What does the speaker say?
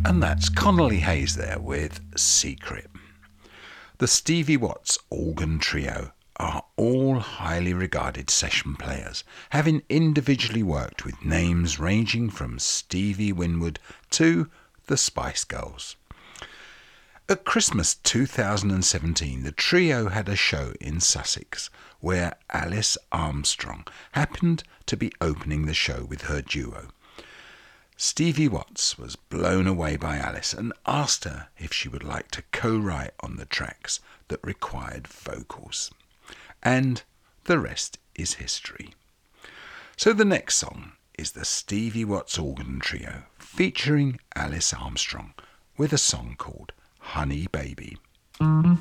And that's Connolly Hayes there with Secret. The Stevie Watts Organ Trio are all highly regarded session players, having individually worked with names ranging from Stevie Winwood to the Spice Girls. At Christmas 2017, the trio had a show in Sussex where Alice Armstrong happened to be opening the show with her duo. Stevie Watts was blown away by Alice and asked her if she would like to co-write on the tracks that required vocals. And the rest is history. So the next song is the Stevie Watts Organ Trio featuring Alice Armstrong with a song called Honey Baby.